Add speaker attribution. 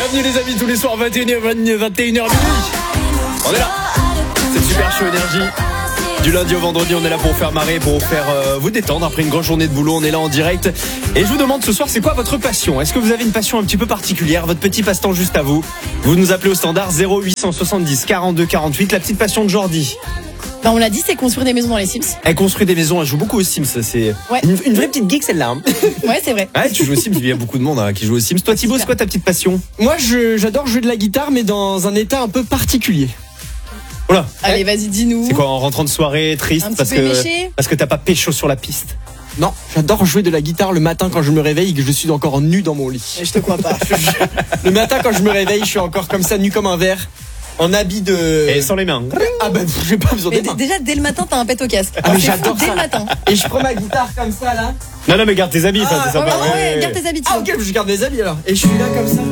Speaker 1: Bienvenue les amis, tous les soirs 21h, 21h minuit. On est là. C'est Super Show Énergie. Du lundi au vendredi, on est là pour vous faire marrer, pour vous faire vous détendre après une grosse journée de boulot. On est là en direct. Et je vous demande ce soir, c'est quoi votre passion? Est-ce que vous avez une passion un petit peu particulière? Votre petit passe-temps juste à vous? Vous nous appelez au standard 0870 42 48. La petite passion de Jordi.
Speaker 2: Bah on l'a dit, c'est construire des maisons dans les Sims.
Speaker 1: Elle construit des maisons, elle joue beaucoup aux Sims. C'est
Speaker 2: Ouais.
Speaker 1: une vraie petite geek celle-là. Hein.
Speaker 2: Ouais, c'est vrai.
Speaker 1: Ouais, tu joues aux Sims, il y a beaucoup de monde qui joue aux Sims. Toi Thibaut, c'est quoi ta petite passion?
Speaker 3: Moi, j'adore jouer de la guitare, mais dans un état un peu particulier.
Speaker 1: Oh là.
Speaker 2: Allez, vas-y, dis-nous.
Speaker 1: C'est quoi, en rentrant de soirée, triste
Speaker 2: Un petit peu éméché?
Speaker 1: parce que t'as pas pécho sur la piste?
Speaker 3: Non, j'adore jouer de la guitare le matin quand je me réveille et que je suis encore nu dans mon lit.
Speaker 2: Je te crois pas.
Speaker 3: Le matin quand je me réveille, je suis encore comme ça, nu comme un verre, en habit de...
Speaker 1: Et sans les mains.
Speaker 3: Ah bah, j'ai pas besoin
Speaker 2: Mais
Speaker 3: des mains.
Speaker 2: déjà, dès le matin, t'as un pet au casque.
Speaker 3: Ah, mais
Speaker 2: C'est
Speaker 3: j'adore
Speaker 2: fou, dès
Speaker 3: ça.
Speaker 2: le matin.
Speaker 3: Et je prends ma guitare comme ça, là.
Speaker 1: Non, mais garde tes habits, ça, c'est
Speaker 2: Ouais,
Speaker 1: sympa.
Speaker 2: ouais, garde tes habits.
Speaker 3: Ah ok, je garde mes habits alors. Et je suis là comme ça.